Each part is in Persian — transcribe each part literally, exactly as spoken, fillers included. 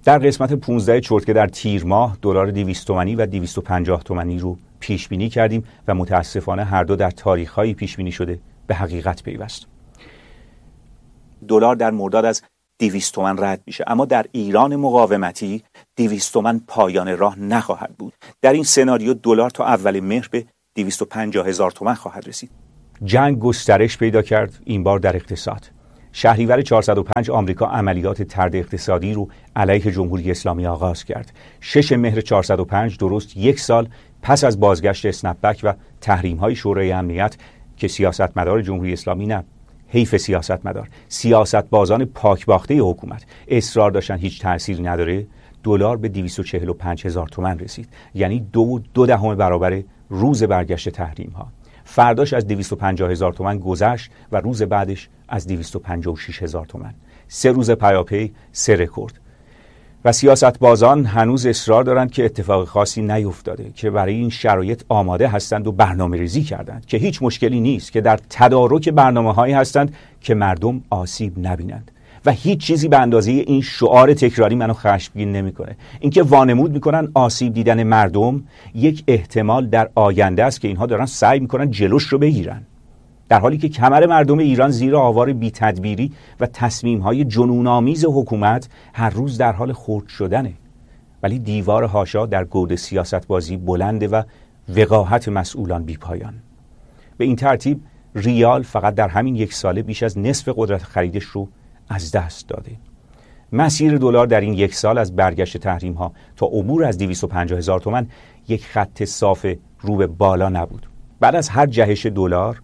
در قسمت پانزده چرت که در تیر ماه دلار دویست تومانی و دویست و پنجاه تومانی رو پیش بینی کردیم و متاسفانه هر دو در تاریخ‌هایی پیش بینی شده به حقیقت پیوست. دلار در مرداد از دویست تومن رد میشه، اما در ایران مقاومتی دویست تومن پایان راه نخواهد بود. در این سناریو دلار تا اول مهر به دویست و پنجاه هزار تومن خواهد رسید. جنگ گسترش پیدا کرد، این بار در اقتصاد. شهریور چهارصد و پنج آمریکا عملیات طرد اقتصادی رو علیه جمهوری اسلامی آغاز کرد. شش مهر چهارصد و پنج، درست یک سال پس از بازگشت اسنپ بک و تحریم‌های شورای امنیت که سیاستمدار جمهوری اسلامی نه، حیف سیاستمدار، سیاست بازان پاکباخته حکومت اصرار داشتن هیچ تأثیری نداره، دلار به دویست و چهل و پنج هزار تومان رسید، یعنی دو دو دهم برابر روز برگشت تحریم ها. فرداش از دویست و پنجاه هزار تومان گذشت و روز بعدش از دویست و پنجاه و شش هزار تومان. سه روز پیاپی سه رکورد. و سیاست بازان هنوز اصرار دارند که اتفاق خاصی نیفتاده، که برای این شرایط آماده هستند و برنامه ریزی کردند، که هیچ مشکلی نیست، که در تدارک برنامه هایی هستند که مردم آسیب نبینند. و هیچ چیزی به اندازه این شعار تکراری منو خشمگین نمیکنه. اینکه وانمود میکنن آسیب دیدن مردم یک احتمال در آینده است که اینها دارن سعی میکنن جلوش رو بگیرن، در حالی که کمر مردم ایران زیر آوار بی‌تدبیری و تصمیم‌های جنون‌آمیز حکومت هر روز در حال خرد شدنه. ولی دیوار حاشا در گود سیاست‌بازی بلنده و وقاحت مسئولان بی‌پایان. به این ترتیب ریال فقط در همین یک ساله بیش از نصف قدرت خریدش رو از دست داده. مسیر دلار در این یک سال از برگشت تحریم‌ها تا عبور از دویست و پنجاه هزار تومان یک خط صاف رو به بالا نبود. بعد از هر جهش دلار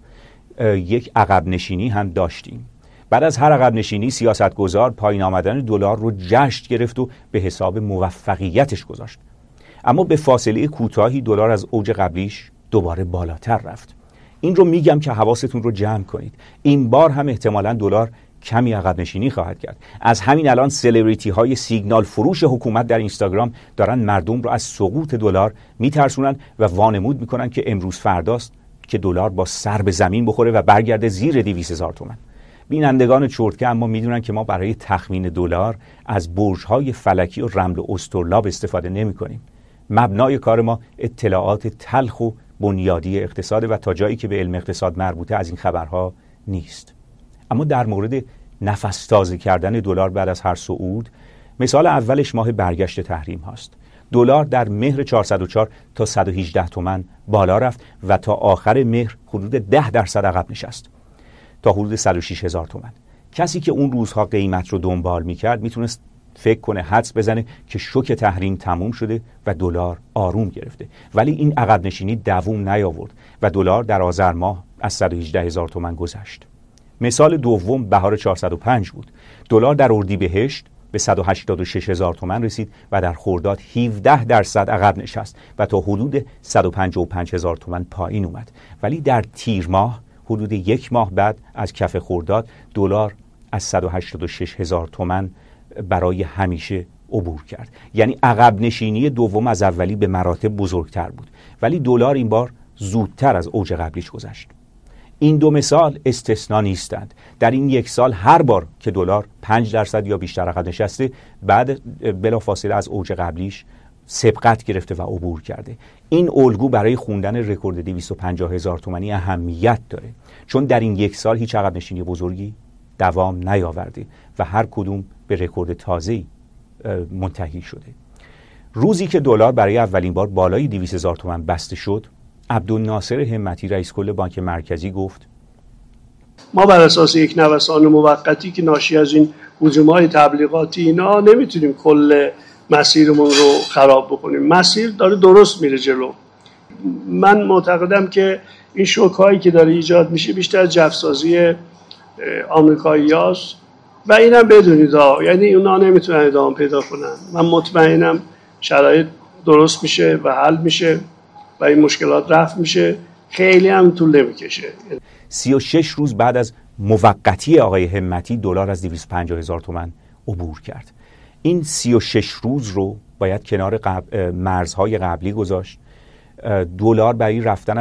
یک عقب نشینی هم داشتیم. بعد از هر عقب نشینی سیاستگزار پایین آمدن دلار رو جشن گرفت و به حساب موفقیتش گذاشت. اما به فاصله کوتاهی دلار از اوج قبلیش دوباره بالاتر رفت. این رو میگم که حواستون رو جمع کنید. این بار هم احتمالاً دلار کمی عقب نشینی خواهد کرد. از همین الان سلبریتی های سیگنال فروش حکومت در اینستاگرام دارن مردم رو از سقوط دلار میترسونن و وانمود میکنن که امروز فرداست که دلار با سر به زمین بخوره و برگرده زیر دویست هزار تومان. بینندگان چرتکه اما میدونن که ما برای تخمین دلار از برج‌های فلکی و رمل و استرلاب استفاده نمی‌کنیم. مبنای کار ما اطلاعات تلخ و بنیادی اقتصاد و تا جایی که به علم اقتصاد مربوطه از این خبرها نیست. اما در مورد نفس تازه کردن دلار بعد از هر صعود، مثال اولش ماه برگشت تحریم هاست. دلار در مهر چهارصد و چهار تا صد و هجده تومان بالا رفت و تا آخر مهر حدود ده درصد عقب نشست تا حدود صد و شش هزار تومان. کسی که اون روزها قیمت رو دنبال میکرد میتونست فکر کنه، حدس بزنه که شوک تحریم تموم شده و دلار آروم گرفته. ولی این عقب نشینی دوام نیاورد و دلار در آذر ماه از صد و هجده هزار تومان گذشت. مثال دوم بهار چهارصد و پنج بود. دلار در اردیبهشت به صد و هشتاد و شش هزار تومان رسید و در خرداد هفده درصد عقب نشست و تا حدود صد و پنجاه و پنج هزار تومان پایین اومد. ولی در تیر ماه حدود یک ماه بعد از کف خرداد دلار از صد و هشتاد و شش هزار تومان برای همیشه عبور کرد. یعنی عقب نشینی دوم از اولی به مراتب بزرگتر بود، ولی دلار این بار زودتر از اوج قبلیش گذشت. این دو مثال استثنا نیستند. در این یک سال هر بار که دلار پنج درصد یا بیشتر عقب نشسته، بعد بلافاصله از اوج قبلیش سبقت گرفته و عبور کرده. این الگو برای خوندن رکورد دویست و پنجاه هزار تومانی اهمیت داره، چون در این یک سال هیچ عقب نشینی بزرگی دوام نیاورده و هر کدوم به رکورد تازه‌ای منتهی شده. روزی که دلار برای اولین بار بالای دویست هزار تومان بسته شد، عبدالناصر همتی رئیس کل بانک مرکزی گفت: ما بر اساس یک نوسان موقتی که ناشی از این هجوم‌های تبلیغاتی اینا نمیتونیم کل مسیرمون رو خراب بکنیم. مسیر داره درست میره جلو. من معتقدم که این شوک‌هایی که داره ایجاد میشه بیشتر از جفسازی آمریکایی‌هاست و اینم بدونید ها، یعنی اونا نمیتونن ادامه پیدا کنن. من مطمئنم شرایط درست میشه و حل میشه و این مشکلات رفع میشه، خیلی هم طول نمیکشه. سی و شش روز بعد از موقتی آقای همتی دلار از دویست و پنجاه هزار تومان عبور کرد. این سی و شش روز رو باید کنار قبل، مرزهای قبلی گذاشت. دلار برای رفتن از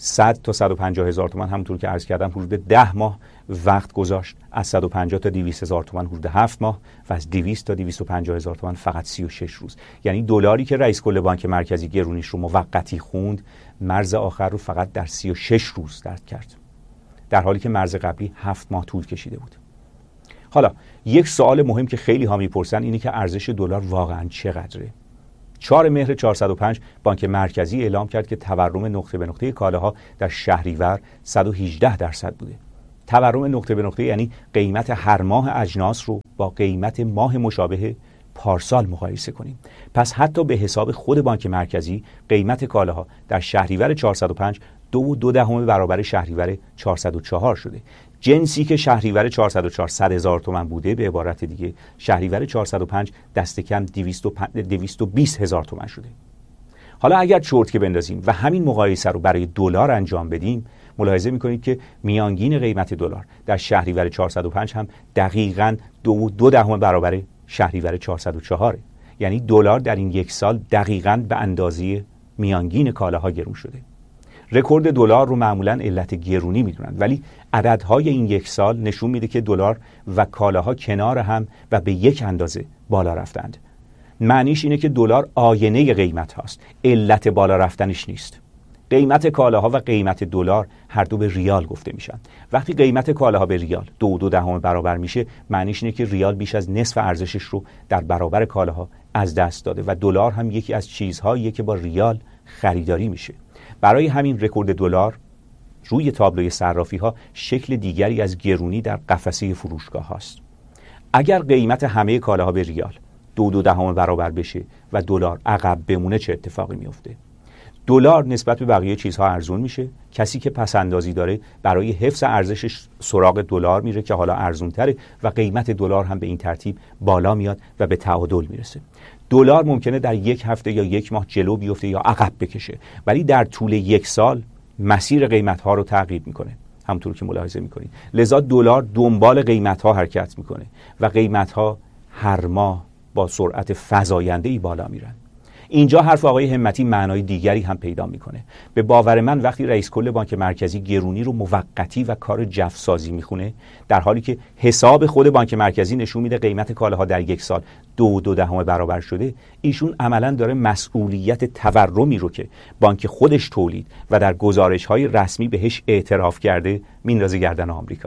صد تا صد و پنجاه هزار تومان، همونطور که عرض کردم حدود ده ماه وقت گذاشت. از صد و پنجاه تا دویست هزار تومان حدود هفت ماه و از دویست تا دویست و پنجاه هزار تومان فقط سی و شش روز. یعنی دلاری که رئیس کل بانک مرکزی گرونیش رو موقتی خوند، مرز آخر رو فقط در سی و شش روز درک کرد، در حالی که مرز قبلی هفت ماه طول کشیده بود. حالا یک سوال مهم که خیلی ها میپرسن اینه که ارزش دلار واقعا چقدره؟ چهار مهر چهارصد و پنج بانک مرکزی اعلام کرد که تورم نقطه به نقطه کالاها در شهریور صد و هجده درصد بوده. تورم نقطه به نقطه یعنی قیمت هر ماه اجناس رو با قیمت ماه مشابه پارسال مقایسه کنیم. پس حتی به حساب خود بانک مرکزی قیمت کالاها در شهریور چهارصد و پنج دو و دو دهم برابر شهریور چهارصد و چهار شده. جنسی که شهریور چهارصد و چهار صد هزار تومان بوده، به عبارت دیگه شهریور چهارصد و پنج دست کم دویست و بیست هزار تومان شده. حالا اگر چرت که بندازیم و همین مقایسه رو برای دلار انجام بدیم، ملاحظه میکنید که میانگین قیمت دلار در شهریور چهارصد و پنج هم دقیقاً دو و دو دهم برابر شهریور چهارصد و چهار. یعنی دلار در این یک سال دقیقاً به اندازه میانگین کالاها گرون شده. رکورد دلار رو معمولاً علت گرونی میدونن، ولی عددهای این یک سال نشون میده که دلار و کالاها کنار هم و به یک اندازه بالا رفتند. معنیش اینه که دلار آینه قیمت هاست، علت بالا رفتنش نیست. قیمت کالاها و قیمت دلار هر دو به ریال گفته میشن. وقتی قیمت کالاها به ریال دو و دو دهم برابر میشه، معنیش اینه که ریال بیش از نصف ارزشش رو در برابر کالاها از دست داده و دلار هم یکی از چیزهاییه که با ریال خریداری میشه. برای همین رکورد دلار روی تابلوی صرافی ها شکل دیگری از گرونی در قفسه فروشگاه هاست. اگر قیمت همه کالاها به ریال دو دو دهم برابر بشه و دلار عقب بمونه، چه اتفاقی میفته؟ دلار نسبت به بقیه چیزها ارزون میشه. کسی که پس اندازی داره برای حفظ ارزشش سراغ دلار میره که حالا ارزون تره و قیمت دلار هم به این ترتیب بالا میاد و به تعادل میرسه. دلار ممکنه در یک هفته یا یک ماه جلو بیفته یا عقب بکشه، ولی در طول یک سال مسیر قیمت ها رو تعقیب میکنه، همونطور که ملاحظه میکنید. لذا دلار دنبال قیمت ها حرکت میکنه و قیمت ها هر ماه با سرعت فزاینده‌ای بالا میرن. اینجا حرف آقای همتی معنای دیگری هم پیدا میکنه. به باور من وقتی رئیس کل بانک مرکزی گرونی رو موقتی و کار جفسازی میخونه، در حالی که حساب خود بانک مرکزی نشون میده قیمت کالاها در یک سال دو و دو دهم برابر شده، ایشون عملا داره مسئولیت تورمی رو که بانک خودش تولید و در گزارش‌های رسمی بهش اعتراف کرده میندازه گردن آمریکا.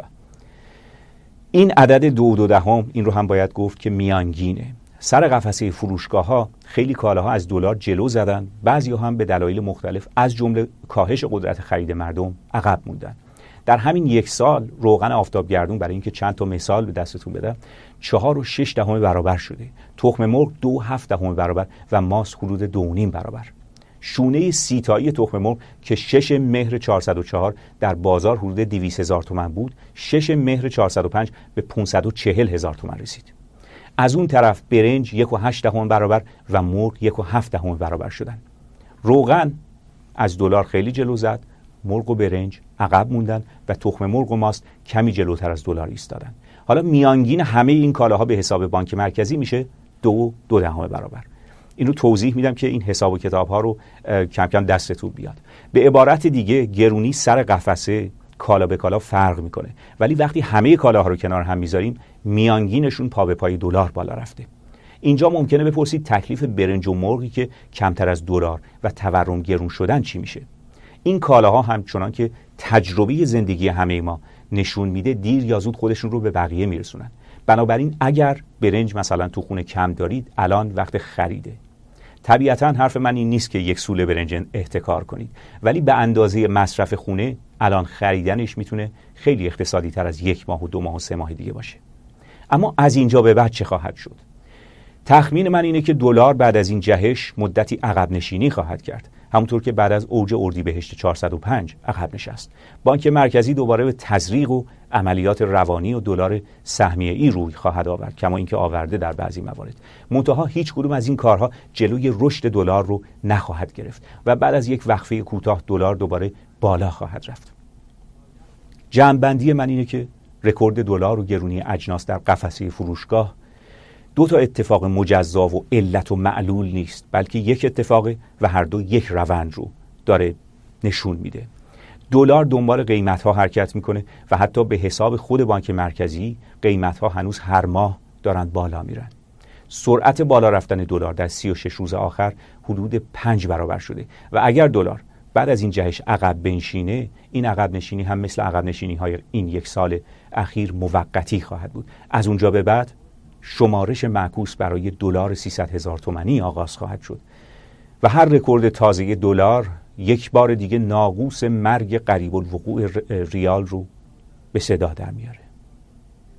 این عدد دو و دو دهم، این رو هم باید گفت که میانگینه. سر قفسه فروشگاه ها خیلی کالاها از دلار جلو زدن، بعضی ها هم به دلایل مختلف از جمله کاهش قدرت خرید مردم عقب موندن. در همین یک سال روغن آفتابگردون، برای اینکه چند تا مثال به دستتون بدم، چهار و شش دهم برابر شده. تخم مرغ دو و هفت دهم برابر و ماست حدود دو و نیم برابر. شونه سیتایی تخم مرغ که شش مهر چهارصد و چهار در بازار حدود دویست هزار تومان بود، شش مهر چهارصد و پنج به پانصد و چهل هزار تومان رسید. از اون طرف برنج یک و هشت دهم برابر و مرغ یک و هفت دهم برابر شدن. روغن از دلار خیلی جلو زد، مرغ و برنج عقب موندن و تخم مرغ و ماست کمی جلوتر از دلار ایستادن. حالا میانگین همه این کالاها به حساب بانک مرکزی میشه دو و دو دهم برابر. اینو توضیح میدم که این حساب و کتاب ها رو کم کم دستتون بیاد. به عبارت دیگه گرونی سر قفسه کالا به کالا فرق میکنه، ولی وقتی همه کالاها رو کنار هم میذاریم میانگینشون پا به پای دلار بالا رفته. اینجا ممکنه بپرسید تکلیف برنج و مرغی که کمتر از دلار و تورم گرون شدن چی میشه؟ این کالاها همچنان که تجربه زندگی همه ما نشون میده دیر یا زود خودشون رو به بقیه میرسونن. بنابراین اگر برنج مثلا تو خونه کم دارید، الان وقت خریده. طبیعتا حرف من این نیست که یک سوله برنج احتکار کنید، ولی به اندازه مصرف خونه الان خریدنش میتونه خیلی اقتصادی تر از یک ماه و دو ماه و سه ماه دیگه باشه. اما از اینجا به بعد چه خواهد شد؟ تخمین من اینه که دلار بعد از این جهش مدتی عقب نشینی خواهد کرد، همونطور که بعد از اوج اردیبهشت چهارصد و پنج عقب نشست. بانک مرکزی دوباره به تزریق و عملیات روانی و دلار سهمیه‌ای روی خواهد آورد، کما اینکه آورده در بعضی موارد. منتها هیچ کدوم از این کارها جلوی رشد دلار رو نخواهد گرفت و بعد از یک وقفه کوتاه دلار دوباره بالا خواهد رفت. جمع‌بندی من اینه که رکورد دلار و گرونی اجناس در قفسه فروشگاه دو تا اتفاق مجزا و علت و معلول نیست، بلکه یک اتفاق و هر دو یک روند رو داره نشون میده. دلار دنبال قیمت‌ها حرکت میکنه و حتی به حساب خود بانک مرکزی قیمت‌ها هنوز هر ماه دارن بالا میرن. سرعت بالا رفتن دلار در سی و شش روز آخر حدود پنج برابر شده و اگر دلار بعد از این جهش عقب بنشینه، این عقب نشینی هم مثل عقب نشینی های این یک سال اخیر موقتی خواهد بود. از اونجا به بعد شمارش معکوس برای دلار سیصد هزار تومانی آغاز خواهد شد و هر رکورد تازه دلار یک بار دیگه ناقوس مرگ قریب الوقوع ریال رو به صدا در میاره.